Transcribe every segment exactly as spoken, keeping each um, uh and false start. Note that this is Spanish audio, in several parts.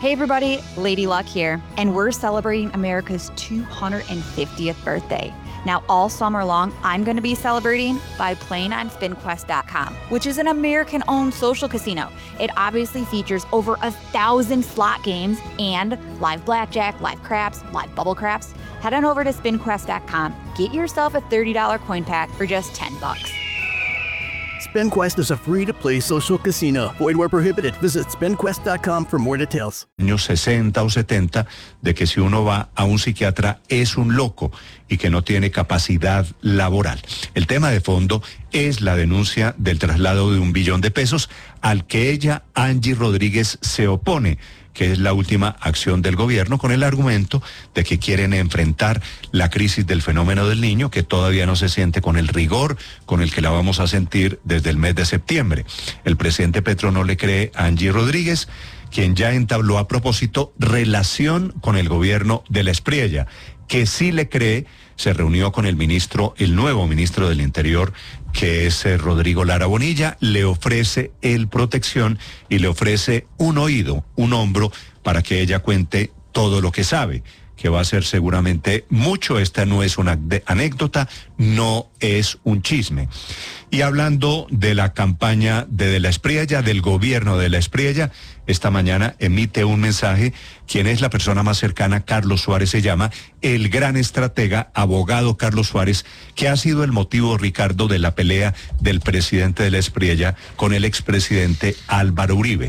Hey everybody, Lady Luck here, and we're celebrating America's two hundred fiftieth birthday. Now, all summer long, I'm going to be celebrating by playing on spin quest dot com, which is an American-owned social casino. It obviously features over a thousand slot games and live blackjack, live craps, live bubble craps. Head on over to spin quest dot com. Get yourself a thirty dollars coin pack for just ten bucks. SpinQuest is a free-to-play social casino. Void where prohibited. Visit spin quest dot com for more details. Años sesenta o setenta, de que si uno va a un psiquiatra es un loco y que no tiene capacidad laboral. El tema de fondo es la denuncia del traslado de un billón de pesos al que ella, Angie Rodríguez, se opone, que es la última acción del gobierno, con el argumento de que quieren enfrentar la crisis del fenómeno del niño, que todavía no se siente con el rigor con el que la vamos a sentir desde el mes de septiembre. El presidente Petro no le cree a Angie Rodríguez, quien ya entabló a propósito relación con el gobierno de la Espriella, que sí le cree. Se reunió con el ministro, el nuevo ministro del Interior, que es eh, Rodrigo Lara Bonilla, le ofrece el protección y le ofrece un oído, un hombro, para que ella cuente todo lo que sabe, que va a ser seguramente mucho. Esta no es una anécdota, no es un chisme. Y hablando de la campaña de, de la Espriella, del gobierno de la Espriella, esta mañana emite un mensaje quien es la persona más cercana, Carlos Suárez se llama, el gran estratega, abogado Carlos Suárez, que ha sido el motivo, Ricardo, de la pelea del presidente de la Espriella con el expresidente Álvaro Uribe.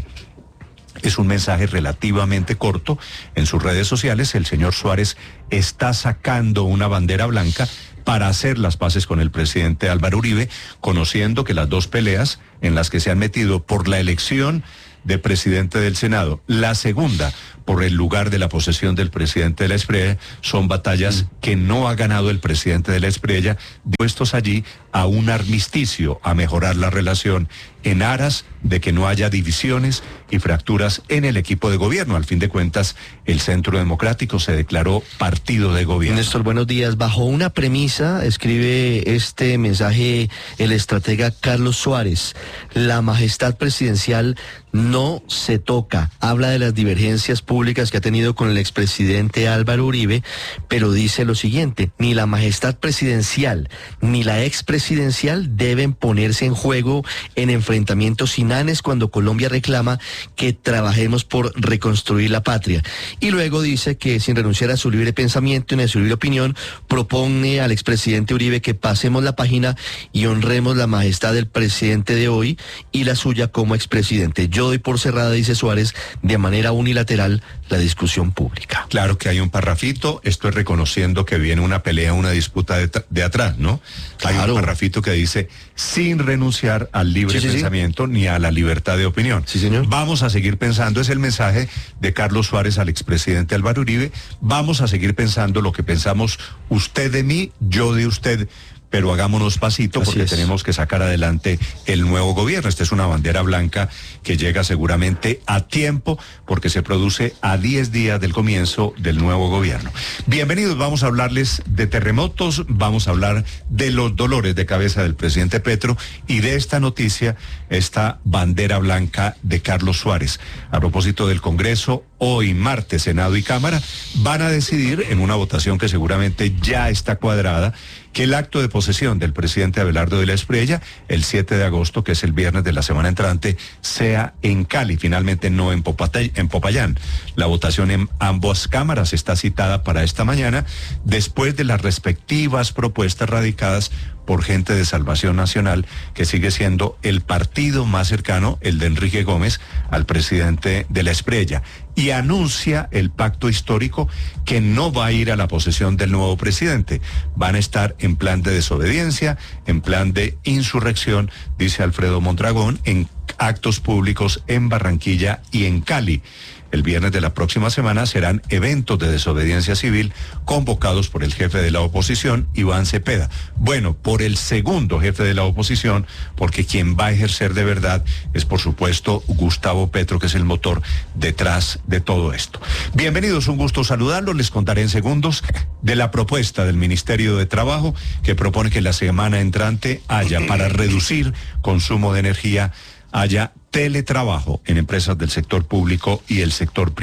Es un mensaje relativamente corto. En sus redes sociales, el señor Suárez está sacando una bandera blanca para hacer las paces con el presidente Álvaro Uribe, conociendo que las dos peleas en las que se han metido por la elección de presidente del Senado, la segunda por el lugar de la posesión del presidente de la Espriella, son batallas que no ha ganado el presidente de la Espriella, puestos allí a un armisticio, a mejorar la relación en aras de que no haya divisiones y fracturas en el equipo de gobierno. Al fin de cuentas, el Centro Democrático se declaró partido de gobierno. Néstor, buenos días. Bajo una premisa, escribe este mensaje el estratega Carlos Suárez: la majestad presidencial no se toca. Habla de las divergencias públicas que ha tenido con el expresidente Álvaro Uribe, pero dice lo siguiente: ni la majestad presidencial ni la expresidencial deben ponerse en juego en enfrentamientos inanes cuando Colombia reclama que trabajemos por reconstruir la patria. Y luego dice que, sin renunciar a su libre pensamiento ni a su libre opinión, propone al expresidente Uribe que pasemos la página y honremos la majestad del presidente de hoy y la suya como expresidente. Yo doy por cerrada, dice Suárez, de manera unilateral la discusión pública. Claro que hay un parrafito, esto es reconociendo que viene una pelea, una disputa de, de atrás, ¿no? Claro. Hay un parrafito que dice, sin renunciar al libre sí, sí, pensamiento sí. ni a la libertad de opinión. Sí, señor. Vamos a seguir pensando, es el mensaje de Carlos Suárez al expresidente Álvaro Uribe, vamos a seguir pensando lo que pensamos usted de mí, yo de usted, pero hagámonos pasito porque tenemos que sacar adelante el nuevo gobierno. Esta es una bandera blanca que llega seguramente a tiempo porque se produce a diez días del comienzo del nuevo gobierno. Bienvenidos, vamos a hablarles de terremotos, vamos a hablar de los dolores de cabeza del presidente Petro y de esta noticia, esta bandera blanca de Carlos Suárez. A propósito del Congreso, hoy martes, Senado y Cámara van a decidir en una votación que seguramente ya está cuadrada, que el acto de posesión del presidente Abelardo de la Espriella, el siete de agosto, que es el viernes de la semana entrante, sea en Cali, finalmente no en, Popatay, en Popayán. La votación en ambas cámaras está citada para esta mañana, después de las respectivas propuestas radicadas por Gente de Salvación Nacional, que sigue siendo el partido más cercano, el de Enrique Gómez, al presidente de la Espriella, y anuncia el pacto histórico que no va a ir a la posesión del nuevo presidente. Van a estar en plan de desobediencia, en plan de insurrección, dice Alfredo Mondragón, en actos públicos en Barranquilla y en Cali. El viernes de la próxima semana serán eventos de desobediencia civil convocados por el jefe de la oposición, Iván Cepeda. Bueno, por el segundo jefe de la oposición, porque quien va a ejercer de verdad es, por supuesto, Gustavo Petro, que es el motor detrás de todo esto. Bienvenidos, un gusto saludarlos. Les contaré en segundos de la propuesta del Ministerio de Trabajo que propone que la semana entrante haya, para reducir consumo de energía, haya teletrabajo en empresas del sector público y el sector privado.